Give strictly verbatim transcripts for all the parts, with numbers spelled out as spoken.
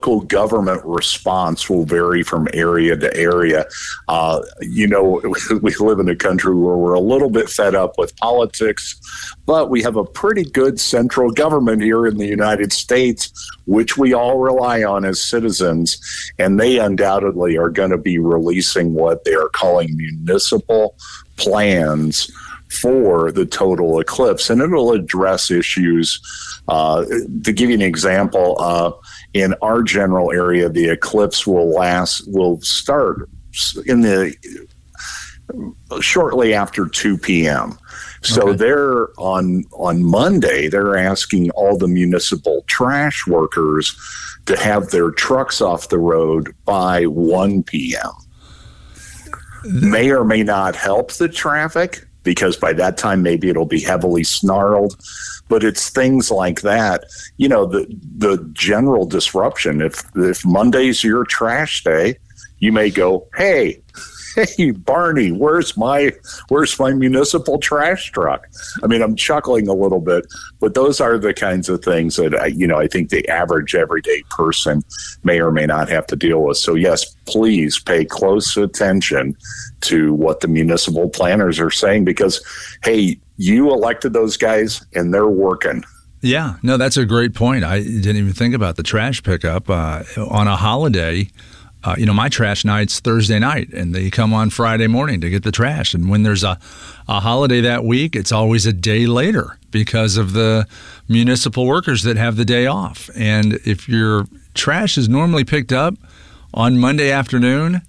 local government response will vary from area to area. Uh, you know, we live in a country where we're a little bit fed up with politics, but we have a pretty good central government here in the United States, which we all rely on as citizens, and they undoubtedly are going to be releasing what they are calling municipal plans for the total eclipse, and it'll address issues. Uh, to give you an example, uh, in our general area, the eclipse will last, will start in the shortly after two p.m. So okay. they're on on Monday, they're asking all the municipal trash workers to have their trucks off the road by one p.m. May or may not help the traffic, because by that time maybe it'll be heavily snarled. But it's things like that, you know, the the general disruption. If if Monday's your trash day, you may go, hey, hey, Barney, where's my where's my municipal trash truck? I mean, I'm chuckling a little bit, but those are the kinds of things that, I, you know, I think the average everyday person may or may not have to deal with. So, yes, please pay close attention to what the municipal planners are saying, because, hey, you elected those guys and they're working. Yeah, no, that's a great point. I didn't even think about the trash pickup uh, on a holiday. Uh, you know, my trash night's Thursday night, and they come on Friday morning to get the trash. And when there's a, a holiday that week, it's always a day later because of the municipal workers that have the day off. And if your trash is normally picked up on Monday afternoon,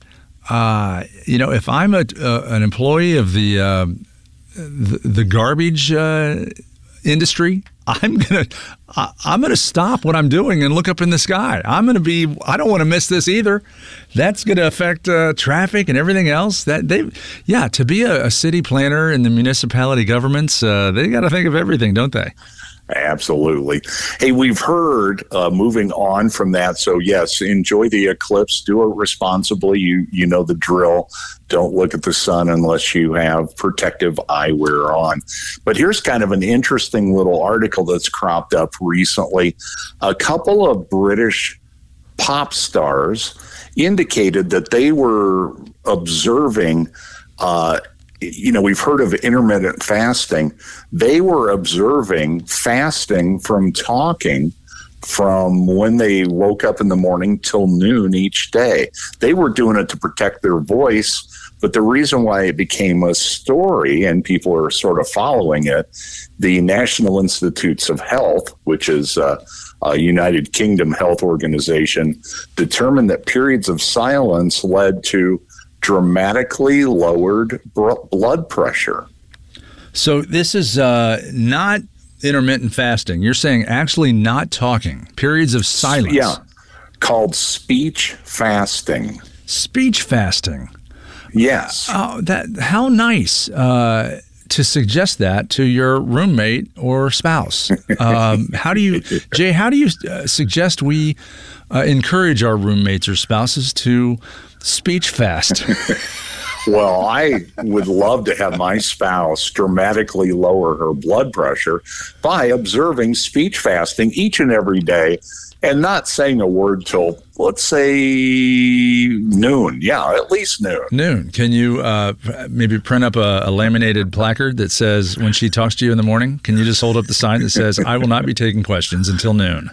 uh, you know, if I'm a, uh, an employee of the uh, the, the garbage uh, industry, I'm gonna I'm gonna stop what I'm doing and look up in the sky. I'm gonna be I don't want to miss this either. That's gonna affect uh, traffic and everything else. That they yeah to be a, a city planner in the municipality governments, uh, they got to think of everything, don't they? Absolutely. Hey, we've heard, uh, moving on from that, so yes, enjoy the eclipse, do it responsibly. You you know the drill. Don't look at the sun unless you have protective eyewear on. But here's kind of an interesting little article that's cropped up recently. A couple of British pop stars indicated that they were observing uh you know, we've heard of intermittent fasting. They were observing fasting from talking from when they woke up in the morning till noon each day. They were doing it to protect their voice, but the reason why it became a story and people are sort of following it, the National Institutes of Health, which is uh, a United Kingdom health organization, determined that periods of silence led to dramatically lowered blood pressure. So this is uh, not intermittent fasting. You're saying actually not talking, periods of silence. Yeah, called speech fasting. Speech fasting. Yes. Oh, that how nice uh, to suggest that to your roommate or spouse. Um, how do you, Jay? How do you uh, suggest we uh, encourage our roommates or spouses to speech fast? Well, I would love to have my spouse dramatically lower her blood pressure by observing speech fasting each and every day and not saying a word till, let's say, noon. Yeah, at least noon. Noon. Can you uh, maybe print up a, a laminated placard that says, when she talks to you in the morning, can you just hold up the sign that says, I will not be taking questions until noon?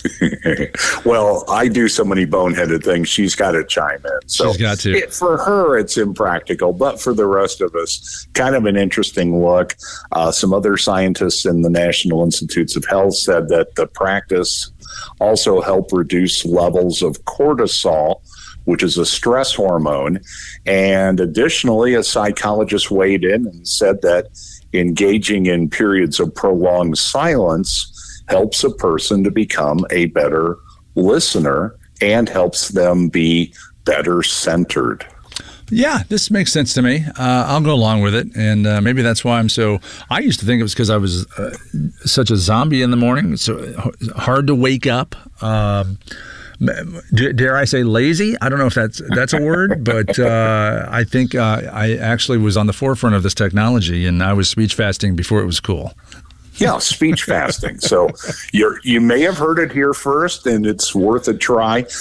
Well, I do so many boneheaded things. She's got to chime in. So She's got to. It, for her, it's impractical. But for the rest of us, kind of an interesting look. Uh, some other scientists in the National Institutes of Health said that the practice also helped reduce levels of cortisol, which is a stress hormone. And additionally, a psychologist weighed in and said that engaging in periods of prolonged silence helps a person to become a better listener and helps them be better centered. Yeah, this makes sense to me. Uh, I'll go along with it, and uh, maybe that's why I'm so. I used to think it was because I was uh, such a zombie in the morning. It's so hard to wake up. Um, dare I say lazy? I don't know if that's that's a word, but uh, I think uh, I actually was on the forefront of this technology, and I was speech fasting before it was cool. Yeah, speech fasting. So you're, you may have heard it here first, and it's worth a try.